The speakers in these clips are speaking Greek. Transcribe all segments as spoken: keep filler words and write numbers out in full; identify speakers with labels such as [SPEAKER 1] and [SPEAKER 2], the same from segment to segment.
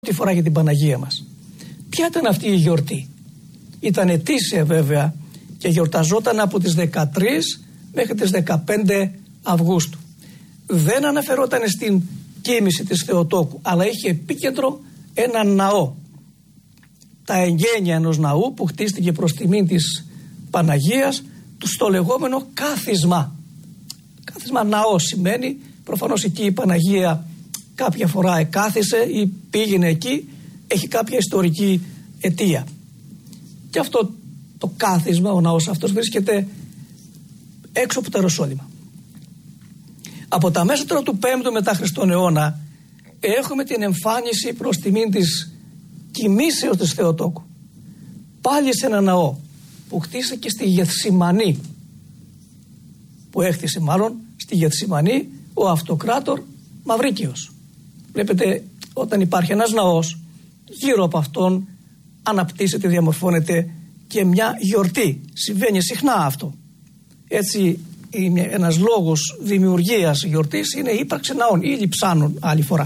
[SPEAKER 1] τη φορά για την Παναγία μας. Ποια ήταν αυτή η γιορτή? Ήταν ετήσια βέβαια και γιορταζόταν από τις δεκατρείς μέχρι τις δεκαπέντε Αυγούστου. Δεν αναφερόταν στην κοίμηση της Θεοτόκου, αλλά είχε επίκεντρο ένα ναό. Τα εγγένεια ενός ναού που χτίστηκε προς τιμήν της Παναγίας, στο λεγόμενο κάθισμα. Κάθισμα ναό σημαίνει, προφανώς εκεί η Παναγία κάποια φορά εκάθισε ή πήγαινε εκεί, έχει κάποια ιστορική αιτία. Και αυτό το κάθισμα, ο ναός αυτός βρίσκεται έξω από το Ιεροσόλυμα. Από τα μέσα τώρα του πέμπτου μετά Χριστόν αιώνα έχουμε την εμφάνιση προς τιμήν της κοιμήσεως της Θεοτόκου. Πάλι σε ένα ναό που χτίστηκε στη Γεθσιμανή, που έχτισε μάλλον στη Γεθσιμανή ο αυτοκράτορ Μαυρίκιος. Βλέπετε, όταν υπάρχει ένας ναός, γύρω από αυτόν αναπτύσσεται, διαμορφώνεται και μια γιορτή. Συμβαίνει συχνά αυτό. Έτσι, ένας λόγος δημιουργίας γιορτής είναι η ύπαρξη ναών ή λειψάνων άλλη φορά.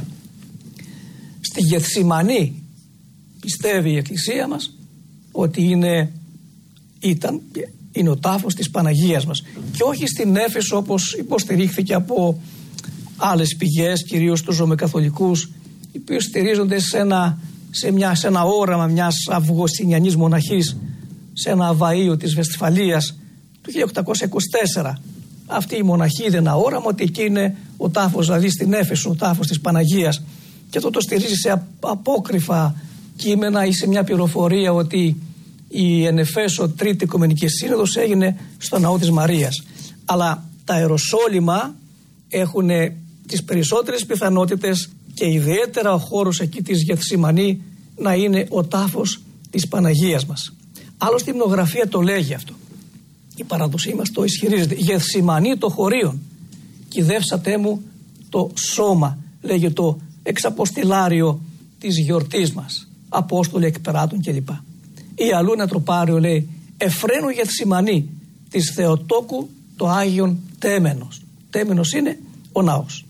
[SPEAKER 1] Στη Γεθσιμανή πιστεύει η Εκκλησία μας ότι είναι, ήταν, είναι ο τάφος της Παναγίας μας και όχι στην Έφεσο όπως υποστηρίχθηκε από άλλες πηγές, κυρίως τους Ρωμαιοκαθολικούς, οι οποίοι στηρίζονται σε ένα, σε μια, σε ένα όραμα μιας αυγοστινιανής μοναχής σε ένα βαΐο της Βεσφαλίας του χίλια οκτακόσια είκοσι τέσσερα. Αυτή η μοναχή είδε ένα όραμα ότι εκεί είναι ο τάφος, δηλαδή στην Έφεσο ο τάφος της Παναγίας, και αυτό το στηρίζει σε απόκριφα κείμενα ή σε μια πληροφορία ότι η εν Εφέσω Τρίτη Οικουμενική Σύνοδος έγινε στο ναό της Μαρίας. Αλλά τα Ιεροσόλυμα έχουν τις περισσότερες πιθανότητες και ιδιαίτερα ο χώρος εκεί της Γεθσιμανή να είναι ο τάφος της Παναγίας μας. Άλλωστε η υμνογραφία το λέγει αυτό. Η παράδοσή μας το ισχυρίζεται. Γεθσιμανή το χωρίον, κυδεύσατε μου το σώμα, λέγει το εξαποστηλάριο της γιορτής μας, Απόστολοι εκπεράτων κλπ. Ή αλλού ένα τροπάριο λέει Εφραίνου Γεθσιμανή της Θεοτόκου το Άγιον Τέμενος. Τέμενος είναι ο ναός.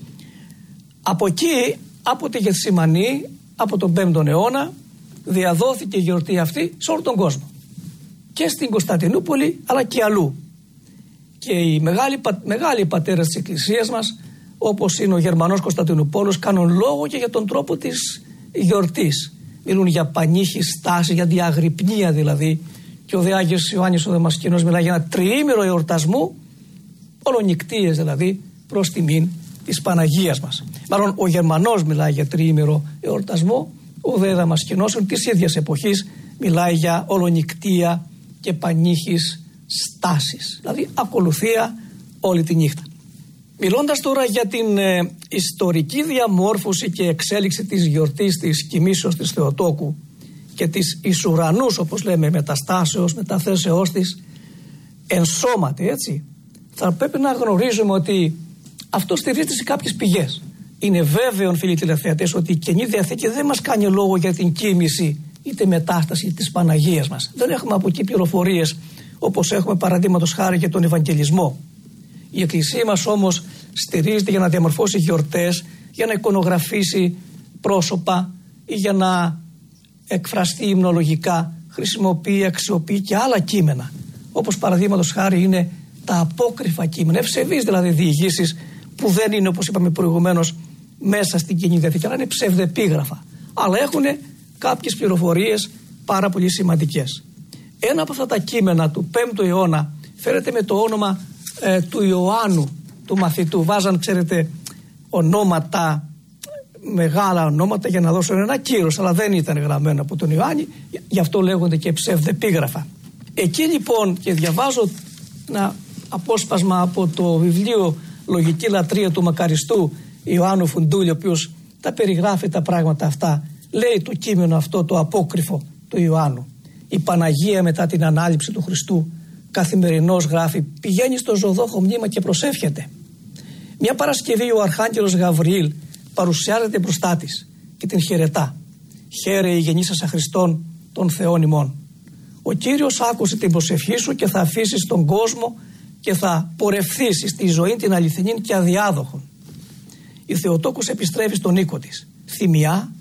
[SPEAKER 1] Από εκεί, από τη Γεθσιμανή, από τον πέμπτο αιώνα, διαδόθηκε η γιορτή αυτή σε όλο τον κόσμο. Και στην Κωνσταντινούπολη αλλά και αλλού. Και οι μεγάλοι, μεγάλοι πατέρες της Εκκλησίας μας, όπως είναι ο Γερμανός Κωνσταντινουπόλος, κάνουν λόγο και για τον τρόπο της γιορτής. Μιλούν για πανύχη στάση, για διαγρυπνία δηλαδή. Και ο Δε Άγιος Ιωάννης ο Δαμασκηνός μιλάει για ένα τριήμερο εορτασμού, ολονικτίες δηλαδή, προς τιμήν της Παναγίας μας. Μάλλον ο Γερμανός μιλάει για τριήμερο εορτασμό, ο Δε Δαμασκηνός της ίδιας εποχής μιλάει για ολονικτία και πανύχης στάσης, δηλαδή ακολουθία όλη τη νύχτα. Μιλώντας τώρα για την ε, ιστορική διαμόρφωση και εξέλιξη της γιορτής της κοιμήσεως της Θεοτόκου και της εις ουρανούς, όπως λέμε, μεταστάσεως, μεταθέσεώς της ενσώματη, έτσι, θα πρέπει να γνωρίζουμε ότι αυτό στηρίζεται σε κάποιες πηγές. Είναι βέβαιο, φίλοι τηλεθεατές, ότι η Καινή Διαθήκη δεν μας κάνει λόγο για την κοίμηση είτε μετάσταση της Παναγίας μας. Δεν έχουμε από εκεί πληροφορίες όπως έχουμε παραδείγματος χάρη για τον Ευαγγελισμό. Η Εκκλησία μας όμως στηρίζεται για να διαμορφώσει γιορτές, για να εικονογραφήσει πρόσωπα ή για να εκφραστεί υμνολογικά, χρησιμοποιεί, αξιοποιεί και άλλα κείμενα, όπως παραδείγματος χάρη είναι τα απόκριφα κείμενα, ευσεβείς δηλαδή διηγήσεις που δεν είναι, όπως είπαμε προηγουμένως, μέσα στην Καινή Διαθήκη, αλλά είναι ψευδεπίγραφα, αλλά έχουν κάποιες πληροφορίες πάρα πολύ σημαντικές. Ένα από αυτά τα κείμενα του πέμπτου αιώνα φέρεται με το όνομα ε, του Ιωάννου, του μαθητού. Βάζαν, ξέρετε, ονόματα, μεγάλα ονόματα για να δώσουν ένα κύρος, αλλά δεν ήταν γραμμένο από τον Ιωάννη, γι' αυτό λέγονται και ψευδεπίγραφα. Εκεί λοιπόν, και διαβάζω ένα απόσπασμα από το βιβλίο Λογική Λατρεία του μακαριστού Ιωάννου Φουντούλη, ο οποίος τα περιγράφει τα πράγματα αυτά. Λέει το κείμενο αυτό, το απόκριφο του Ιωάννου. Η Παναγία μετά την ανάληψη του Χριστού καθημερινώς, γράφει, πηγαίνει στο ζωδόχο μνήμα και προσεύχεται. Μια Παρασκευή ο Αρχάγγελος Γαβριήλ παρουσιάζεται μπροστά της και την χαιρετά. Χαίρε η γεννήσασα Χριστόν των Θεών ημών. Ο Κύριος άκουσε την προσευχή σου και θα αφήσεις τον κόσμο και θα πορευθείς στη ζωή την αληθινή και αδιάδοχον. Η Θεοτόκος επιστρέφει στον οίκο της. Θυμιά,